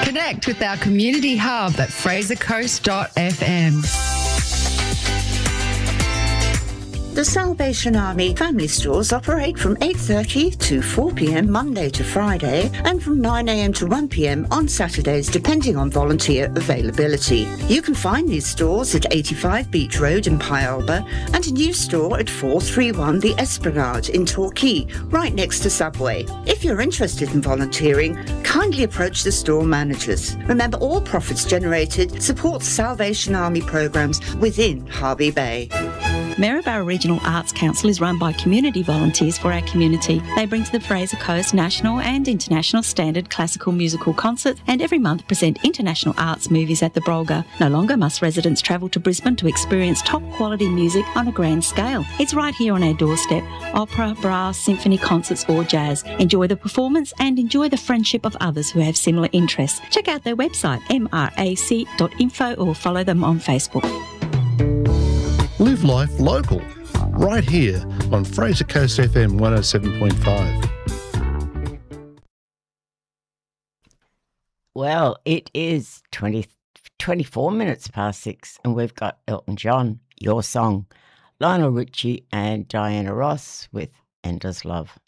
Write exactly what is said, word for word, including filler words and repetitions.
Connect with our community hub at fraser coast dot f m. The Salvation Army family stores operate from eight thirty to four p m Monday to Friday and from nine a m to one p m on Saturdays depending on volunteer availability. You can find these stores at eighty-five Beach Road in Pyalba and a new store at four thirty-one The Esplanade in Torquay, right next to Subway. If you're interested in volunteering, kindly approach the store managers. Remember, all profits generated support Salvation Army programs within Harvey Bay. Maryborough Regional Arts Council is run by community volunteers for our community. They bring to the Fraser Coast national and international standard classical musical concerts and every month present international arts movies at the Brolga. No longer must residents travel to Brisbane to experience top quality music on a grand scale. It's right here on our doorstep. Opera, brass, symphony concerts or jazz. Enjoy the performance and enjoy the friendship of others who have similar interests. Check out their website m r a c dot info or follow them on Facebook. Live life local, right here on Fraser Coast F M one oh seven point five. Well, it is twenty, twenty-four minutes past six and we've got Elton John, Your Song, Lionel Richie and Diana Ross with Endless Love.